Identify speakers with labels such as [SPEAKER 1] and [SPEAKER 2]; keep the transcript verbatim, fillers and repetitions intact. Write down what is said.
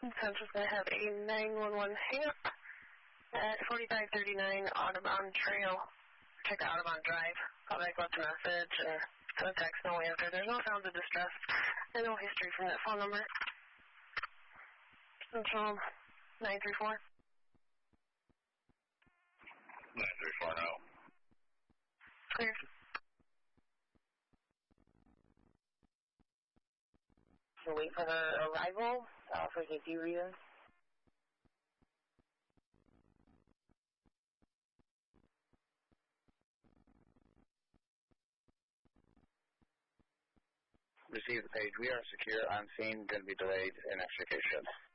[SPEAKER 1] Central's going to have a nine one one hang-up at forty-five thirty-nine Audubon Trail. Check the Audubon Drive. Call back, left a message, or send a text, no answer. There's no sounds of distress and no history from that phone number. Central nine three four.
[SPEAKER 2] nine three four, no.
[SPEAKER 1] Clear. So wait for her arrival uh, for safety reasons.
[SPEAKER 2] Receive the page. We are secure on scene. Going to be delayed in extrication.